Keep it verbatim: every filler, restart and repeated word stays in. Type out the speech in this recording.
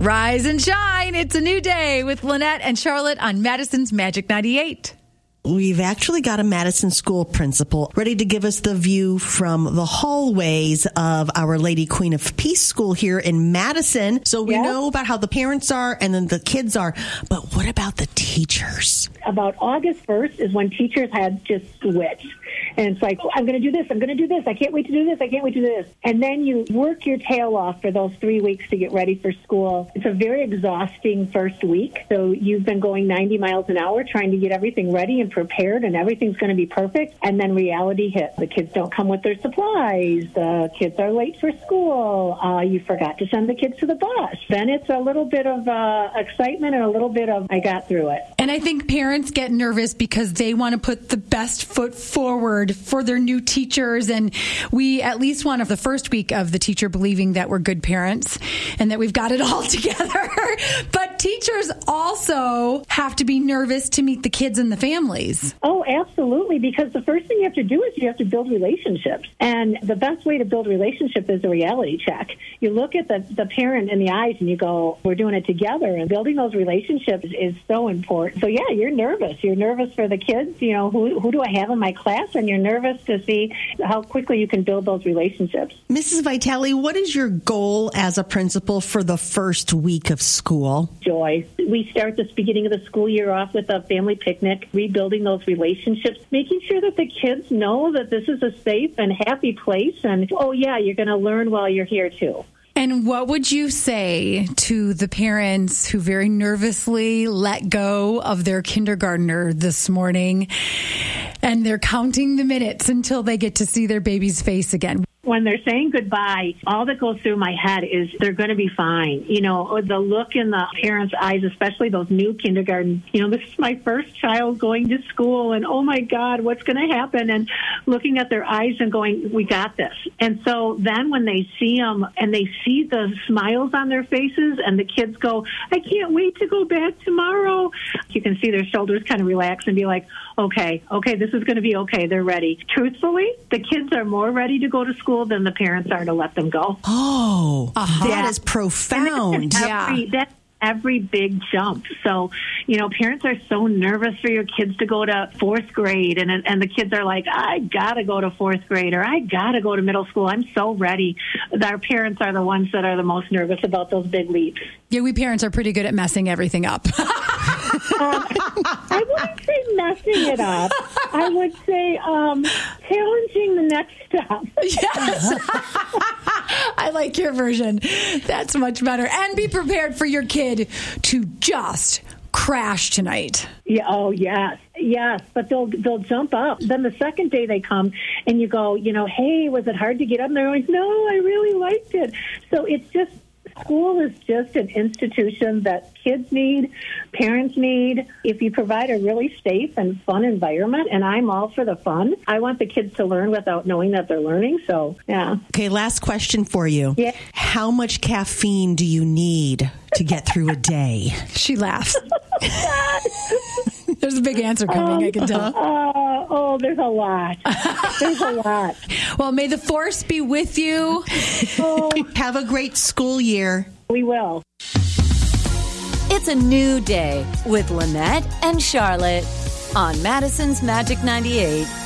Rise and shine. It's a new day with Lynette and Charlotte on Madison's Magic ninety-eight. We've actually got a Madison school principal ready to give us the view from the hallways of Our Lady Queen of Peace School here in Madison. So we yeah. know about how the parents are and then the kids are, but what about the teachers? About August first is when teachers had just switched. And it's like, I'm going to do this, I'm going to do this, I can't wait to do this, I can't wait to do this. And then you work your tail off for those three weeks to get ready for school. It's a very exhausting first week. So you've been going ninety miles an hour trying to get everything ready and prepared, and everything's going to be perfect. And then reality hits. The kids don't come with their supplies. The kids are late for school. Uh, you forgot to send the kids to the bus. Then it's a little bit of uh, excitement and a little bit of, I got through it. And I think parents get nervous because they want to put the best foot forward for their new teachers. And we at least want of the first week of the teacher believing that we're good parents and that we've got it all together. But teachers also have to be nervous to meet the kids and the families. Oh, absolutely. Because the first thing you have to do is you have to build relationships. And the best way to build a relationship is a reality check. You look at the, the parent in the eyes and you go, we're doing it together. And building those relationships is so important. So, yeah, you're nervous. You're nervous for the kids. You know, who, who do I have in my class? And you're nervous to see how quickly you can build those relationships. Missus Vitale, what is your goal as a principal for the first week of school? Joy. We start this beginning of the school year off with a family picnic, rebuilding those relationships, making sure that the kids know that this is a safe and happy place. And, oh, yeah, you're going to learn while you're here, too. And what would you say to the parents who very nervously let go of their kindergartner this morning and they're counting the minutes until they get to see their baby's face again? When they're saying goodbye, all that goes through my head is they're going to be fine. You know, the look in the parents' eyes, especially those new kindergarten, you know, this is my first child going to school and, oh, my God, what's going to happen? And looking at their eyes and going, we got this. And so then when they see them and they see the smiles on their faces and the kids go, I can't wait to go back tomorrow. You can see their shoulders kind of relax and be like, okay, okay, this is going to be okay. They're ready. Truthfully, the kids are more ready to go to school than the parents are to let them go. Oh, uh-huh. That yeah. is profound. Every, yeah. That's every big jump. So, you know, parents are so nervous for your kids to go to fourth grade, and and the kids are like, I got to go to fourth grade, or I got to go to middle school. I'm so ready. Our parents are the ones that are the most nervous about those big leaps. Yeah, we parents are pretty good at messing everything up. um, I wouldn't say messing it up. I would say um, challenging the next step. Yes. I like your version. That's much better. And be prepared for your kid to just crash tonight. Yeah. Oh, yes. Yes. But they'll they'll jump up. Then the second day they come and you go, you know, hey, was it hard to get up? And they're like, no, I really liked it. So it's just, school is just an institution that kids need, parents need. If you provide a really safe and fun environment, and I'm all for the fun, I want the kids to learn without knowing that they're learning. So, yeah. Okay, last question for you. Yeah. How much caffeine do you need to get through a day? She laughs. There's a big answer coming, um, I can tell. Uh, oh, there's a lot. There's a lot. Well, may the force be with you. Oh. Have a great school year. We will. It's a new day with Lynette and Charlotte on Madison's Magic ninety-eight.